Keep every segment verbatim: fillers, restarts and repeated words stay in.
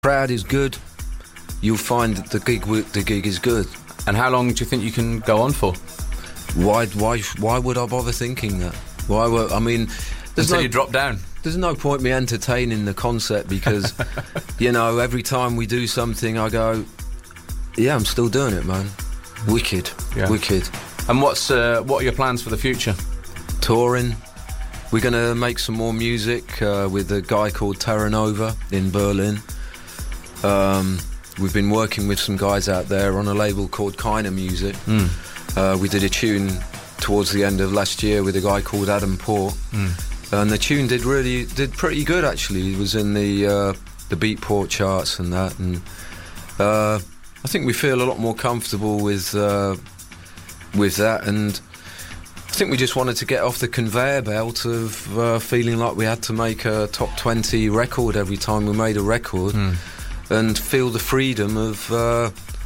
crowd is good, you'll find that the gig the gig is good. And how long do you think you can go on for? Why why why would I bother thinking that? Why would I mean? There's Until no, you drop down. There's no point me entertaining the concept because, you know, every time we do something, I go, yeah, I'm still doing it, man. Wicked, yeah. wicked. And what's uh, what are your plans for the future? Touring. We're going to make some more music uh, with a guy called Terra Nova in Berlin. Um, we've been working with some guys out there on a label called Kinda Music. Mm. Uh, we did a tune towards the end of last year with a guy called Adam Poor. Mm. And the tune did really did pretty good, actually. It was in the uh, the Beatport charts and that, and uh, I think we feel a lot more comfortable with uh, with that. And I think we just wanted to get off the conveyor belt of uh, feeling like we had to make a top twenty record every time we made a record, mm. and feel the freedom of uh,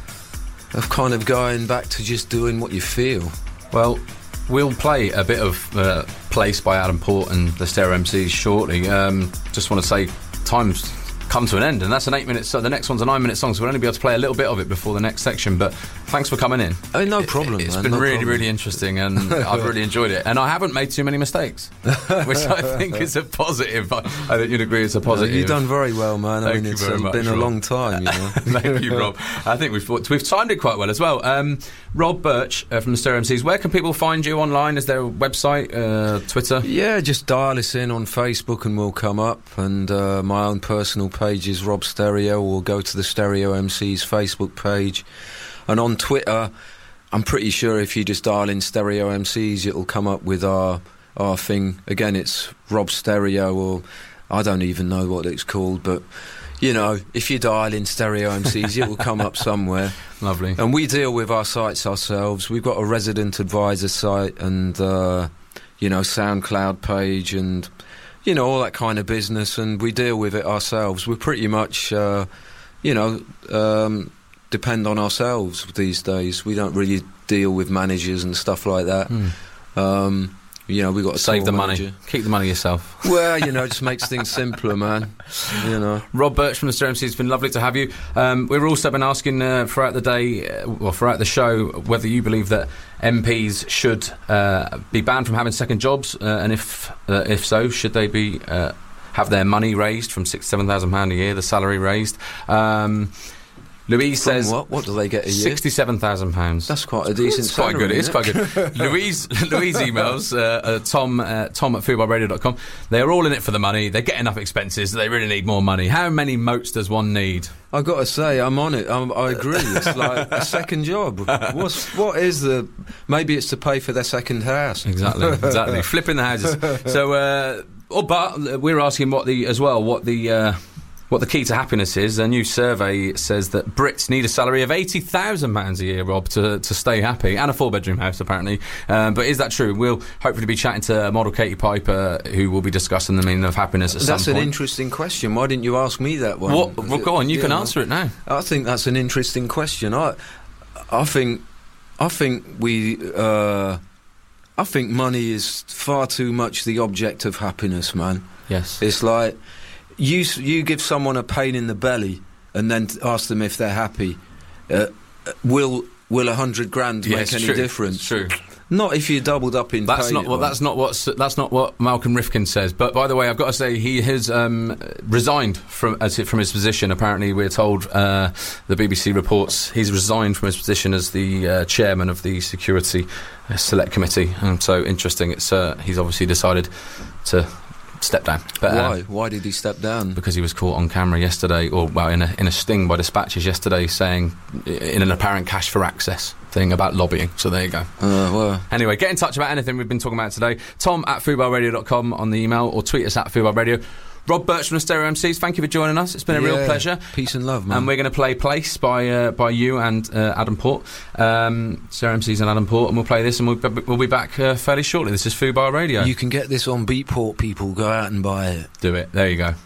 of kind of going back to just doing what you feel. Well, we'll play a bit of uh, Place by Adam Port and the Stereo M Cs shortly. Um, just want to say time's come to an end, and that's an eight minute so the next one's a nine minute song, so we'll only be able to play a little bit of it before the next section. But thanks for coming in. Oh, no problem. It, it's man, been no really problem. really interesting, and I've really enjoyed it, and I haven't made too many mistakes, which I think is a positive. I, I think you'd agree it's a positive. No, you've done very well, man. I Thank mean, it's you very um, much, been Rob. a long time, you know. Thank you, Rob. I think we've we've timed it quite well as well. Um, Rob Birch uh, from the Stereo M Cs. Where can people find you online? Is there a website, uh, Twitter? Yeah, just dial us in on Facebook and we'll come up. And uh, my own personal page is Rob Stereo, or go to the Stereo M Cs Facebook page. And on Twitter, I'm pretty sure if you just dial in Stereo M Cs, it'll come up with our our thing. Again, it's Rob Stereo, or I don't even know what it's called, but you know, if you dial in Stereo M Cs, it will come up somewhere. Lovely. And we deal with our sites ourselves. We've got a resident advisor site and, uh, you know, SoundCloud page and, you know, all that kind of business, and we deal with it ourselves. We're pretty much, uh, you know, um, depend on ourselves these days. We don't really deal with managers and stuff like that. Mm. Um, you know, we've got to save the manager. money. Keep the money yourself. Well, you know, it just makes things simpler, man. You know. Rob Birch from the Stereo M Cs, it's been lovely to have you. Um, we've also been asking uh, throughout the day, uh, well, throughout the show, whether you believe that M Ps should uh, be banned from having second jobs, uh, and if uh, if so, should they be uh, have their money raised from six, seven thousand pound a year, the salary raised. Um, Louise From says, what? What do they get a year? Sixty-seven thousand pounds. That's quite a decent. It's quite salary, good. It's isn't quite it? good. Louise, Louise emails uh, uh, Tom, uh, Tom at foodbar radio dot com. They're all in it for the money. They get enough expenses. They really need more money. How many moats does one need? I've got to say, I'm on it. I'm, I agree. It's like a second job. What's what is the? Maybe it's to pay for their second house. Exactly. Exactly. Flipping the houses. So, uh, oh, but we're asking what the as well what the. Uh, What the key to happiness is. A new survey says that Brits need a salary of eighty thousand pounds a year, Rob, to, to stay happy, and a four-bedroom house, apparently. Um, but is that true? We'll hopefully be chatting to model Katie Piper, who will be discussing the meaning of happiness at that's some point. That's an interesting question. Why didn't you ask me that one? What? Well, go on, you, you can know, answer it now. I think that's an interesting question. I, I think, I think we, uh, I think money is far too much the object of happiness, man. Yes. It's like, You you give someone a pain in the belly and then ask them if they're happy. Uh, will will a hundred grand yeah, make any true. difference? It's true. Not if you're doubled up in. That's pay, not what. That's not what. That's not what Malcolm Rifkin says. But by the way, I've got to say he has um, resigned from as from his position. Apparently, we're told uh, the B B C reports he's resigned from his position as the uh, chairman of the Security uh, Select Committee. And so interesting. It's uh, he's obviously decided to step down. But, Why? Uh, Why did he step down? Because he was caught on camera yesterday, or well, in a in a sting by dispatches yesterday, saying in an apparent cash for access thing about lobbying. So there you go. Uh, well. Anyway, get in touch about anything we've been talking about today. Tom at foodbar radio dot com on the email, or tweet us at foodbar radio. Rob Birch from the Stereo M Cs, thank you for joining us. It's been a yeah, real pleasure. Peace and love, man. And we're going to play Place by uh, by you and uh, Adam Port. Um, Stereo M Cs and Adam Port, and we'll play this, and we'll, we'll be back uh, fairly shortly. This is Foodbar Radio. You can get this on Beatport, people. Go out and buy it. Do it. There you go.